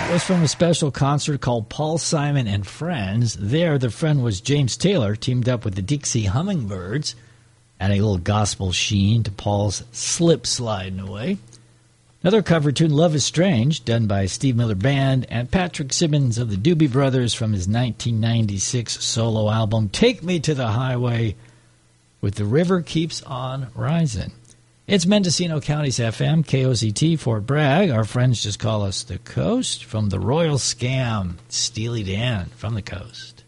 was from a special concert called Paul Simon and Friends. There, the friend was James Taylor, teamed up with the Dixie Hummingbirds, adding a little gospel sheen to Paul's Slip Sliding Away. Another cover tune, Love is Strange, done by Steve Miller Band and Patrick Simmons of the Doobie Brothers from his 1996 solo album, Take Me to the Highway, with The River Keeps on Rising. It's Mendocino County's FM, KOZT, Fort Bragg. Our friends just call us the Coast. From the Royal Scam, Steely Dan from the Coast.